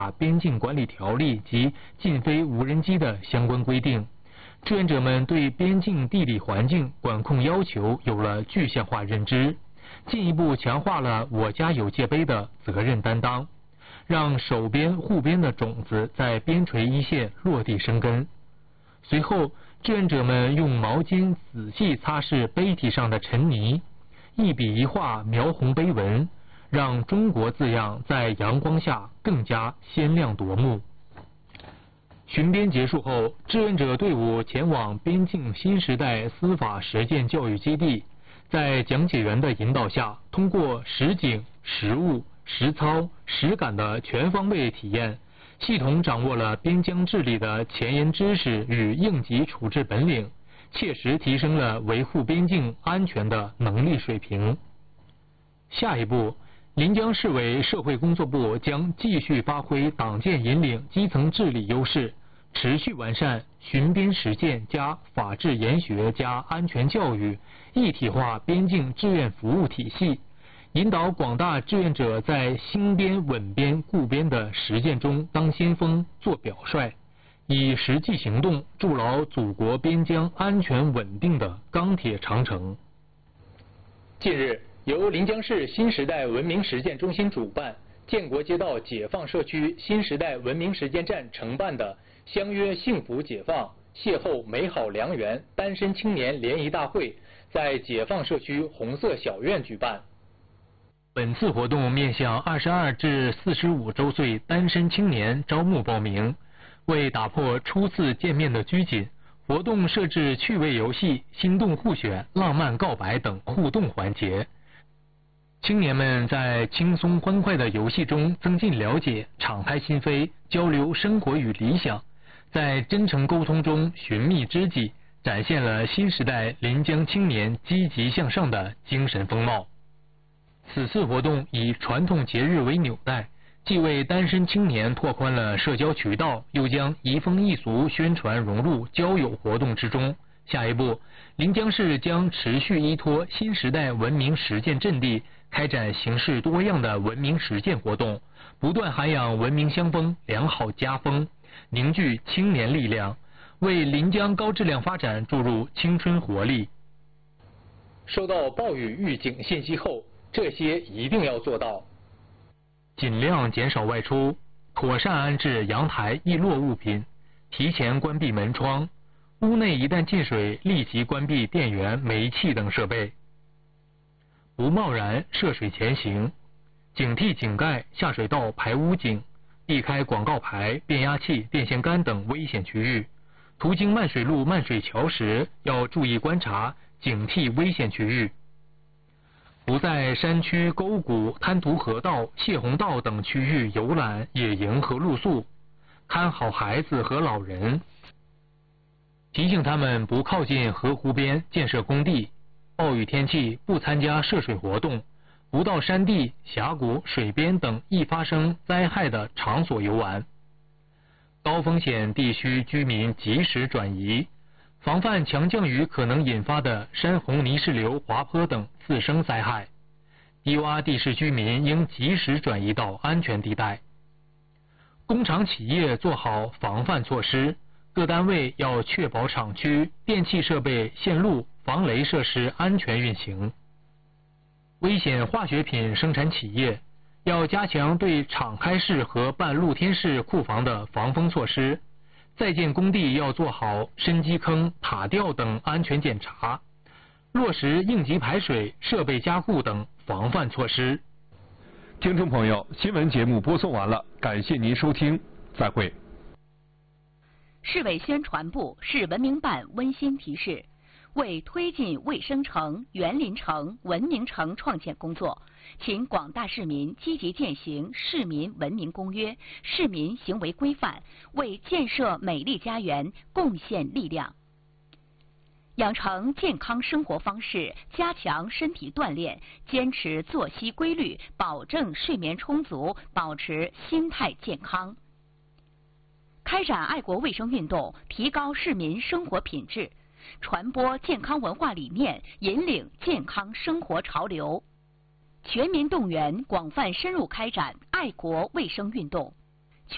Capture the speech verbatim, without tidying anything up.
边境管理条例及禁飞无人机的相关规定，志愿者们对边境地理环境管控要求有了具象化认知，进一步强化了我家有界碑的责任担当，让守边护边的种子在边陲一线落地生根。随后，志愿者们用毛巾仔细擦拭碑体上的尘泥，一笔一画描红碑文，让中国字样在阳光下更加鲜亮夺目。巡边结束后，志愿者队伍前往边境新时代司法实践教育基地，在讲解员的引导下，通过实景、实务、实操、实感的全方位体验，系统掌握了边疆治理的前沿知识与应急处置本领，切实提升了维护边境安全的能力水平。下一步，临江市委社会工作部将继续发挥党建引领基层治理优势，持续完善巡边实践加法治研学加安全教育一体化边境志愿服务体系，引导广大志愿者在兴边、稳边、固边的实践中当先锋、做表率，以实际行动筑牢祖国边疆安全稳定的钢铁长城。近日，由临江市新时代文明实践中心主办，建国街道解放社区新时代文明实践站承办的相约幸福解放，邂逅美好良缘单身青年联谊大会在解放社区红色小院举办。本次活动面向二十二至四十五周岁单身青年招募报名。为打破初次见面的拘谨，活动设置趣味游戏、心动互选、浪漫告白等互动环节。青年们在轻松欢快的游戏中增进了解，敞开心扉，交流生活与理想，在真诚沟通中寻觅知己，展现了新时代临江青年积极向上的精神风貌。此次活动以传统节日为纽带，既为单身青年拓宽了社交渠道，又将移风易俗宣传融入交友活动之中。下一步，临江市将持续依托新时代文明实践阵地，开展形式多样的文明实践活动，不断涵养文明乡风、良好家风，凝聚青年力量，为临江高质量发展注入青春活力。收到暴雨预警信息后，这些一定要做到：尽量减少外出，妥善安置阳台易落物品，提前关闭门窗，屋内一旦进水，立即关闭电源、煤气等设备，不贸然涉水前行，警惕井盖、下水道排污井，避开广告牌、变压器、电线杆等危险区域。途经漫水路、漫水桥时，要注意观察，警惕危险区域。不在山区、沟谷、滩涂河道、泄洪道等区域游览、野营和露宿，看好孩子和老人，提醒他们不靠近河湖边建设工地，暴雨天气不参加涉水活动，不到山地、峡谷、水边等易发生灾害的场所游玩。高风险地区居民及时转移，防范强降雨可能引发的山洪、泥石流、滑坡等次生灾害。低洼地势居民应及时转移到安全地带。工厂企业做好防范措施，各单位要确保厂区电气设备、线路、防雷设施安全运行。危险化学品生产企业要加强对敞开式和半露天式库房的防风措施，在建工地要做好深基坑、塔吊等安全检查，落实应急排水、设备加固等防范措施。 听众朋友，新闻节目播送完了，感谢您收听，再会。 市委宣传部、市文明办温馨提示：为推进卫生城、园林城、文明城创建工作，请广大市民积极践行《市民文明公约》、市民行为规范，为建设美丽家园贡献力量。养成健康生活方式，加强身体锻炼，坚持作息规律，保证睡眠充足，保持心态健康。开展爱国卫生运动，提高市民生活品质，传播健康文化理念，引领健康生活潮流。全民动员，广泛深入开展爱国卫生运动。